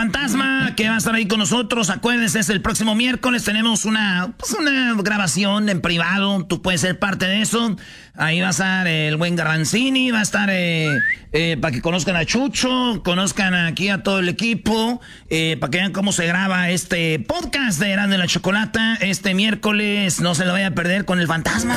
fantasma que va a estar ahí con nosotros. Acuérdense, es el próximo miércoles. Tenemos una grabación en privado. Tú puedes ser parte de eso. Ahí va a estar el buen Garbanzini. Va a estar para que conozcan a Chucho, conozcan aquí a todo el equipo, para que vean cómo se graba este podcast de Erasmo y la Chocolata. Este miércoles no se lo vaya a perder con el fantasma.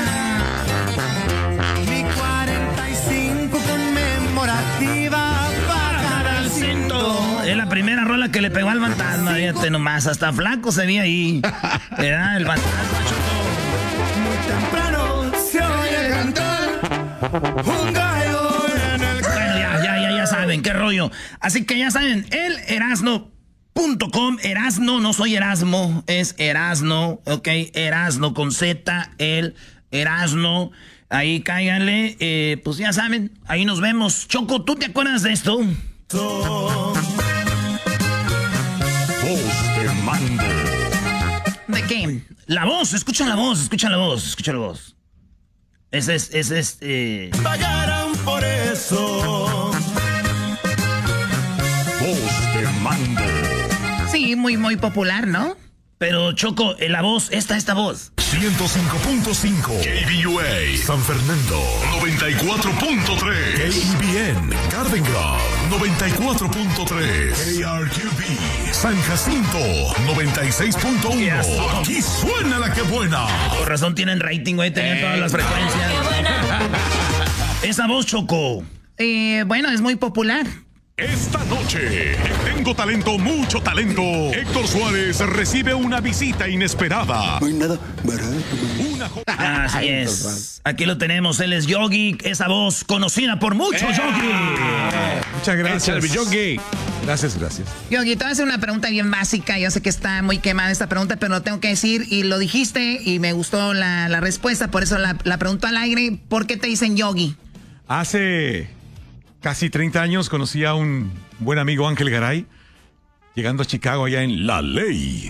Mi 45 conmemorativa bajar al cinto. Es la primera rola que le pegó al fantasma, fíjate nomás, hasta flaco se ve ahí. ¿Verdad? El fantasma, Choco. Muy temprano se oye cantar un gallo en el... Bueno, ya saben qué rollo. Así que ya saben, el Erasno.com, Erasno, no soy Erasmo, es Erasno, ok, Erasno con Z, el Erasno. Ahí cáiganle, pues ya saben, ahí nos vemos. Choco, ¿tú te acuerdas de esto? Voz de mando. ¿De qué? La voz, escucha la voz. Ese es. Pagarán por eso. Voz de mando. Sí, muy popular, ¿no? Pero Choco, la voz, esta voz. 105.5 KBUA San Fernando, 94.3 KBN Garden Grove, 94.3 KRQB San Jacinto, 96.1. Aquí suena la que buena. Por razón tienen rating, güey, tenían todas las frecuencias. Esa voz, Choco. Bueno, es muy popular. Esta noche, Tengo Talento, mucho talento. Héctor Suárez recibe una visita inesperada. No hay nada barato. Así es. Aquí lo tenemos. Él es Yogi. Esa voz conocida por muchos, Yogi. Muchas gracias. Yogi. Gracias. Yogi, te voy a hacer una pregunta bien básica. Yo sé que está muy quemada esta pregunta, pero lo tengo que decir. Y lo dijiste y me gustó la respuesta. Por eso la pregunto al aire. ¿Por qué te dicen Yogi? Hace casi 30 años conocí a un buen amigo, Ángel Garay, llegando a Chicago allá en La Ley.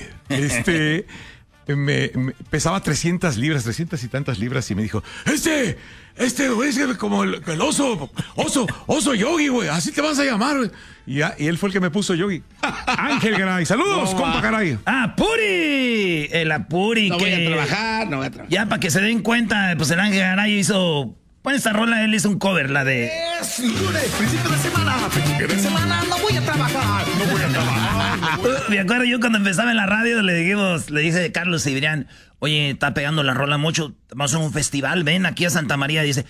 Me pesaba 300 y tantas libras y me dijo, este es como el oso Yogi, güey, así te vas a llamar, güey. Y él fue el que me puso Yogi. Ángel Garay, saludos, compa Garay. ¡Apuri! El Apuri. No voy a trabajar. Ya para que se den cuenta, pues el Ángel Garay hizo... Bueno, esta rola él hizo un cover, la de... Es lunes, principio de semana, no voy a trabajar. Me acuerdo yo cuando empezaba en la radio, le dije a Carlos Cibrián, oye, está pegando la rola mucho, vamos a un festival, ven aquí a Santa María. Dice,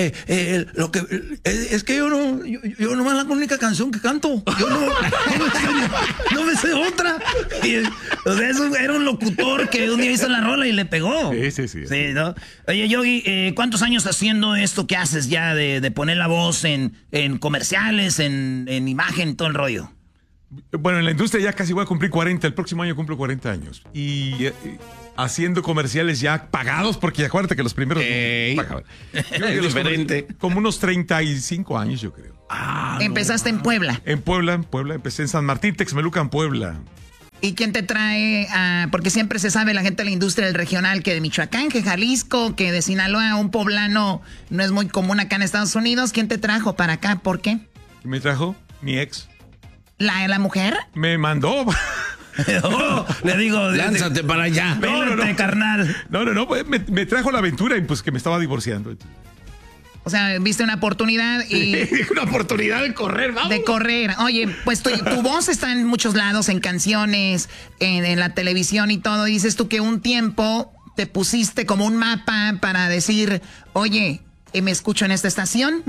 es que yo no es la única canción que canto. Yo no me sé otra. Y, o sea, eso era un locutor que un día hizo la rola y le pegó. Sí. Sí, ¿no? Oye, Yogi, ¿cuántos años haciendo esto que haces ya de poner la voz en comerciales, en imagen, todo el rollo? Bueno, en la industria ya casi voy a cumplir 40, el próximo año cumplo 40 años. Y haciendo comerciales ya pagados, porque acuérdate que los primeros no pagaban. Es diferente. Como unos 35 años, yo creo. Empezaste en Puebla. En Puebla, empecé en San Martín, Texmelucan, Puebla. ¿Y quién te trae? Porque siempre se sabe la gente de la industria del regional que de Michoacán, que Jalisco, que de Sinaloa, un poblano no es muy común acá en Estados Unidos. ¿Quién te trajo para acá? ¿Por qué? Me trajo mi ex. ¿La mujer? Me mandó. Le digo, Lánzate para allá. No, carnal. No, pues me trajo la aventura y pues que me estaba divorciando. O sea, viste una oportunidad y... Una oportunidad de correr, vamos. De correr. Oye, pues tu voz está en muchos lados, en canciones, en la televisión y todo. Dices tú que un tiempo te pusiste como un mapa para decir, oye, me escucho en esta estación,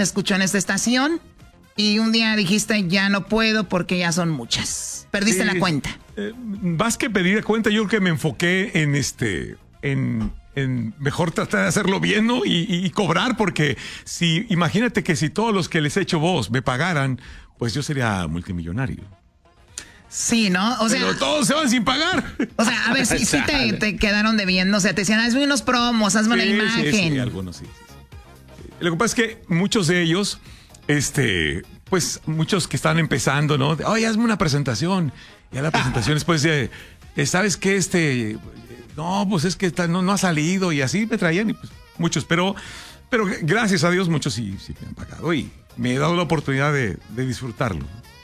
y un día dijiste, ya no puedo porque ya son muchas. Perdiste la cuenta. Más que pedir cuenta, yo creo que me enfoqué en mejor tratar de hacerlo bien, ¿no? Y cobrar, porque imagínate que si todos los que les he hecho voz me pagaran, pues yo sería multimillonario. Sí, ¿no? O sea, pero todos se van sin pagar. O sea, a ver, si te quedaron debiendo. O sea, te decían, hazme unos promos, hazme una imagen. Sí, algunos sí. Lo que pasa es que muchos de ellos, pues muchos que están empezando, ¿no? Oye, hazme una presentación. Y a la presentación después de, ¿sabes qué? No, pues es que no ha salido, y así me traían, y pues muchos, pero gracias a Dios muchos sí me han pagado y me he dado la oportunidad de disfrutarlo.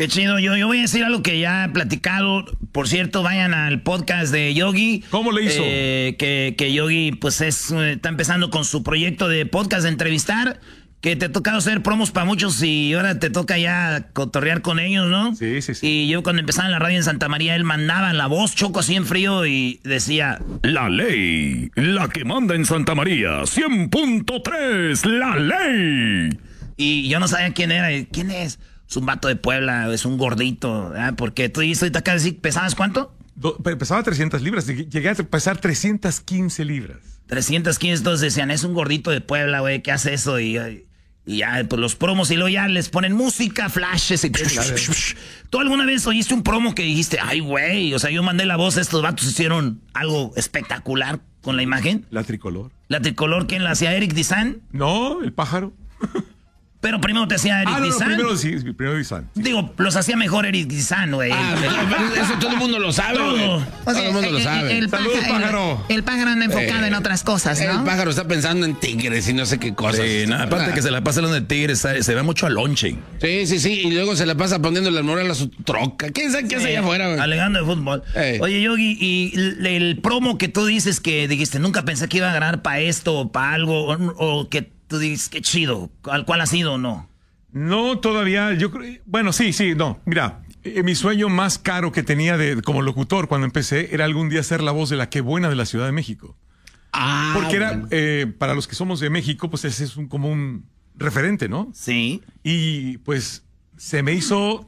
Qué chido. Yo voy a decir algo que ya he platicado. Por cierto, vayan al podcast de Yogi. ¿Cómo le hizo? Que Yogi pues está empezando con su proyecto de podcast de entrevistar. Que te ha tocado hacer promos para muchos y ahora te toca ya cotorrear con ellos, ¿no? Sí. Y yo cuando empezaba en la radio en Santa María, él mandaba la voz, Choco, así en frío y decía... La ley, la que manda en Santa María, 100.3, la ley. Y yo no sabía quién era. ¿Quién es? Es un vato de Puebla, es un gordito, ¿verdad? Porque tú dices ahorita acá, ¿pesabas cuánto? Pesaba 300 libras, llegué a pesar 315 libras. 315, entonces decían, es un gordito de Puebla, güey, ¿qué hace eso? Y ya, pues los promos y luego ya les ponen música, flashes y... ¿Tú alguna vez oíste un promo que dijiste, ay, güey, o sea, yo mandé la voz, estos vatos hicieron algo espectacular con la imagen? La tricolor. ¿La tricolor quién la hacía? ¿Eric Dizan? No, el pájaro. Pero primero te hacía Eric Dizan. Primero Dizan. Digo, los hacía mejor Eric Dizan, güey. Pero eso todo el mundo lo sabe. Todo. Todo el mundo lo sabe. Saludos, pájaro. El pájaro anda enfocado en otras cosas, ¿no? El pájaro está pensando en tigres y no sé qué cosas. Sí, aparte que se la pasa hablando de tigres, se ve mucho a lonche. Sí. Y luego se la pasa poniendo la moral a su troca. ¿Quién sabe qué hace allá afuera, güey? Alegando de fútbol. Oye, Yogi, y el promo que tú dices que dijiste, nunca pensé que iba a ganar para esto o para algo, o que tú dices, qué chido, ¿al cual ha sido o no? No, todavía, yo creo, bueno, sí, no, mira, mi sueño más caro que tenía como locutor cuando empecé era algún día ser la voz de la Qué Buena de la Ciudad de México. Porque era, para los que somos de México, pues ese es como un referente, ¿no? Sí. Y pues se me hizo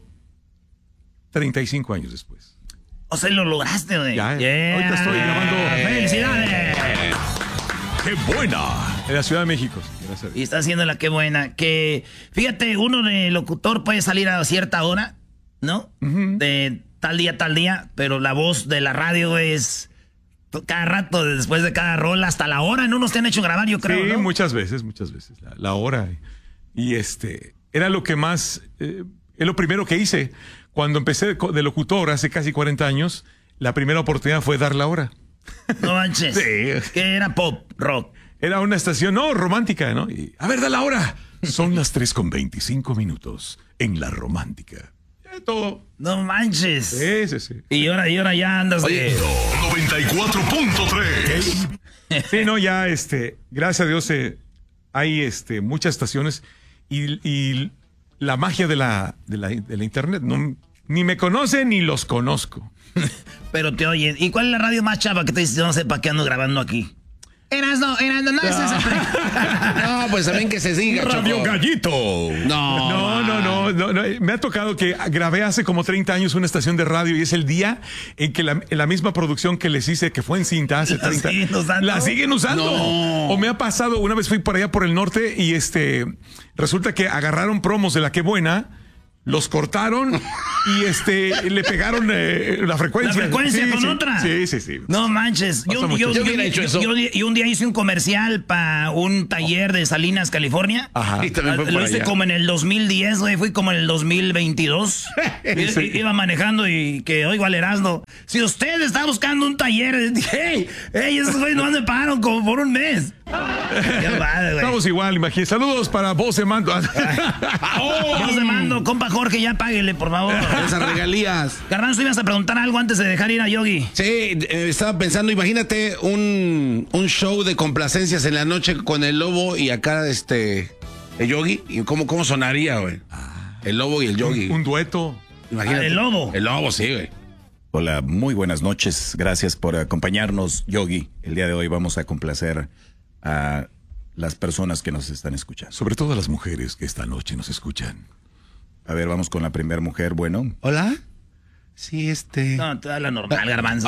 35 años después. O sea, lo lograste, güey. Ya, ahorita estoy grabando. ¡Felicidades! ¡Qué buena! En la Ciudad de México. Gracias. Y está haciendo la Qué Buena. Que, fíjate, uno de locutor puede salir a cierta hora, ¿no? De tal día, pero la voz de la radio es cada rato, después de cada rola, hasta la hora. En unos te han hecho grabar, yo creo, sí, ¿no? muchas veces. La hora. Y era lo que más, es lo primero que hice. Cuando empecé de locutor hace casi 40 años, la primera oportunidad fue dar la hora. No manches. Sí. ¿Qué era pop, rock? Era una estación, romántica, ¿no? Y, a ver, da la hora. Son las 3:25 en la romántica. Todo. No manches. Sí. Y ahora ya andas de... 94.3. Sí, no, ya, gracias a Dios, hay, muchas estaciones y la magia de la internet, ni me conocen ni los conozco. Pero te oyen. ¿Y cuál es la radio más chava que te dice, no sé para qué ando grabando aquí? Erasno, no es esa. No, pues también que se diga, Radio Choco. Gallito. No. No. Me ha tocado que grabé hace como 30 años una estación de radio y es el día en que la misma producción que les hice, que fue en cinta hace 30 años, la siguen usando. No. O me ha pasado, una vez fui por allá por el norte y resulta que agarraron promos de la Qué Buena, los cortaron y le pegaron la frecuencia. ¿La frecuencia con otra? Sí. No manches. Yo hubiera hecho eso. Yo un día hice un comercial para un taller de Salinas, California. Ajá. Y también fue por Lo hice allá. como en el 2010, güey. Fui como en el 2022. Sí. Iba manejando y que oigo al Erasmo. Si usted está buscando un taller, dije, hey, esos güeyes no me pagaron como por un mes. Qué padre, güey. Estamos igual, imagínate. Saludos para Voz de Mando. Voz de Mando, compa Jorge, ya páguele, por favor. Esas regalías. Garbanzo, ibas a preguntar algo antes de dejar ir a Yogi. Sí, estaba pensando, imagínate un show de complacencias en la noche con el Lobo y acá el Yogi. ¿Y cómo sonaría, güey? El Lobo y el Yogi. Un dueto. Imagínate. ¿El Lobo? El Lobo, sí, güey. Hola, muy buenas noches. Gracias por acompañarnos, Yogi. El día de hoy vamos a complacer a las personas que nos están escuchando. Sobre todo a las mujeres que esta noche nos escuchan. A ver, vamos con la primera mujer. Bueno, ¿Hola? Sí, No, te da la normal, Garbanzo.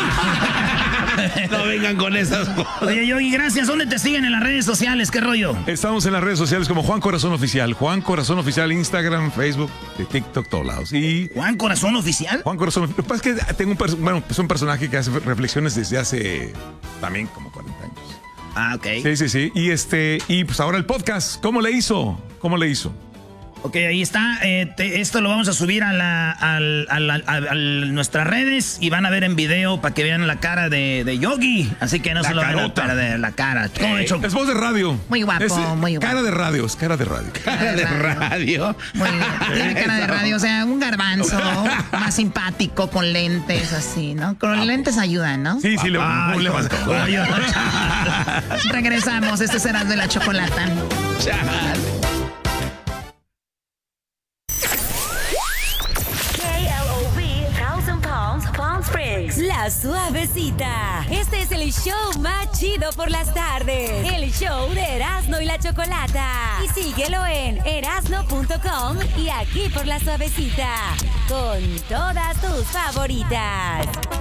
No vengan con esas cosas. Oye, Yogi, gracias. ¿Dónde te siguen en las redes sociales? ¿Qué rollo? Estamos en las redes sociales como Juan Corazón Oficial. Juan Corazón Oficial, Instagram, Facebook, TikTok, todos lados. Y ¿Juan Corazón Oficial? Juan Corazón Oficial. Lo que pasa es que tengo un personaje que hace reflexiones desde hace también como 40 años. Ah, ok. Sí. Y pues ahora el podcast. ¿Cómo le hizo? Ok, ahí está. Esto lo vamos a subir a nuestras redes y van a ver en video para que vean la cara de Yogi. Así que no se lo van a perder, la cara. Es voz de radio. Muy guapo, muy guapo. Cara de radio, es cara de radio. Cara de radio. Muy bien. Tiene cara de radio, o sea, un garbanzo más simpático, con lentes así, ¿no? Con los lentes ayudan, ¿no? Sí, le levantó. Regresamos, este será de la chocolata. Palm Springs, La Suavecita. Este es el show más chido por las tardes. El show de Erasno y la Chocolata. Y síguelo en erasno.com y aquí por La Suavecita. Con todas tus favoritas.